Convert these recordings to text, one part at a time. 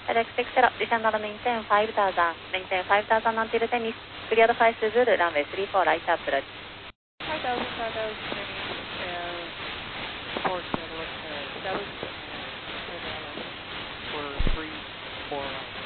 Alex 60, descend on maintain 5000, maintain 5000 until tennis, cleared 5 Zulu, runway 34, right approach. 5000, and support channel 7, for 3, 4,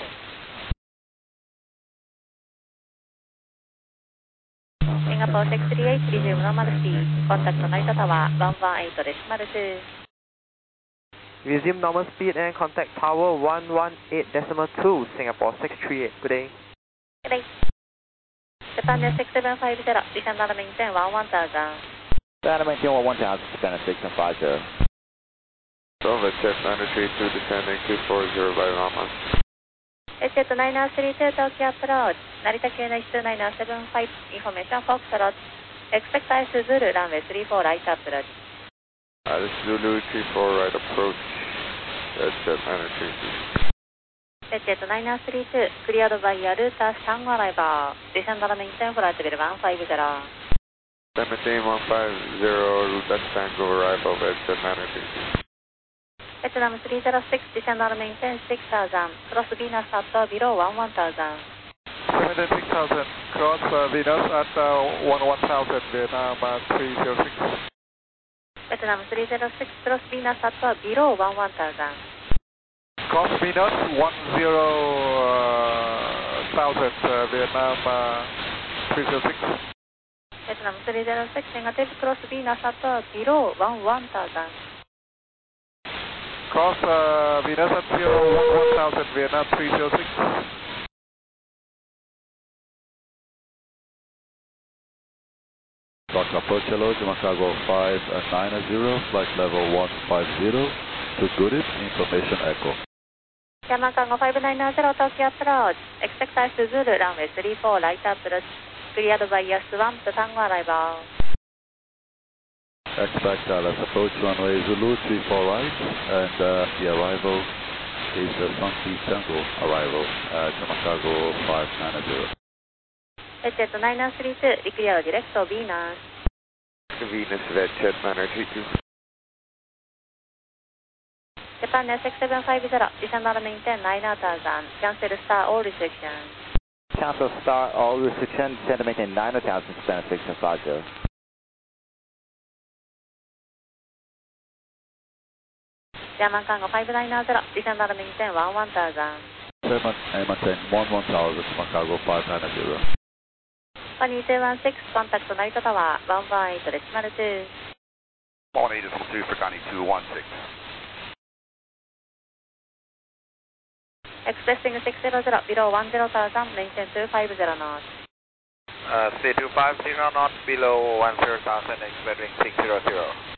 Singapore 638, resume normal speed, contact Night Tower 118.2. Resume normal speed and contact Tower 118.2, Singapore 638, good day. Good day. Japan 6750, descend on maintain 1000. Stand maintain 1000, Japan 6750. Velvet Jet 932, descending 240 by Rama. Jet 932, Tokyo approach, Narita QNH 2975, information Foxtrot, expect ice Zulu, runway 34, right approach. This is Zulu 34, right approach, Jet 932. Jet 932, cleared by Yaruta Sun arrival, descend on maintain flight level 150. Maintain 150, route Dutch Tango arrival at Jet 932. Vietnam 306, descend on maintain 6000, cross Venus at below 1000. 6000, cross Venus at 1000, Vietnam 306. Vietnam 306, cross Venus at below 1000. Cross Venus 10,000, Vietnam 306. Vietnam 306, negative, cross Venus at below 1000. Cross Venus at 1000, Vietnam 306. Dr. approach hello, Chicago 590, flight level 150, to Goodip, information echo. Yamakango 590, Tokyo approach, expect ice Zulu, runway 34, right approach, cleared by Swamp Tango arrival. Expect let's approach runway Zulu 34 right, and the arrival is Swampy Tango arrival at Chicago 590. Jet 932, declare direct to Venus. Venus Vet Jet 932. Japan 6750, descend on maintain 9000, cancel star all restrictions. Cancel star all restrictions, descend maintain 9000, Japan 6750. Yamakango 590, descend on maintain 1000. maintain 11,000, Chicago 590. 2216, contact Night Tower 118.2. Morning, this is 2 for Connie 216. Expressing 600, below 10,000, maintain 250 knots. C250 knots, below 10,000, expecting 600.